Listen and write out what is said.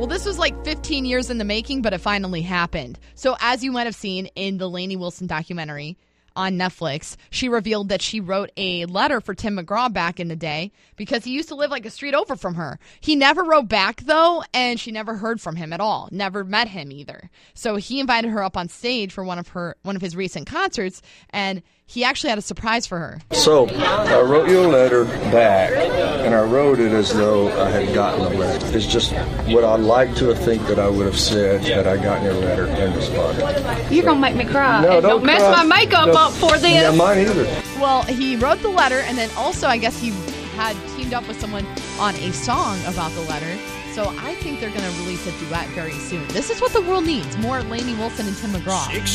Well, this was like 15 years in the making, but it finally happened. So as you might have seen in the Lainey Wilson documentary on Netflix, she revealed that she wrote a letter for Tim McGraw back in the day because he used to live like a street over from her. He never wrote back, though, and she never heard from him at all. Never met him either. So he invited her up on stage for one of his recent concerts, and he actually had a surprise for her. So, I wrote you a letter back, and I wrote it as though I had gotten a letter. It's just what I'd like to think that I would have said had I gotten your letter and responded. You're going to make me cry. No, don't mess cry. my makeup up for this. Yeah, mine either. Well, he wrote the letter, and then also I guess he had teamed up with someone on a song about the letter. So I think they're going to release a duet very soon. This is what the world needs, more Lainey Wilson and Tim McGraw.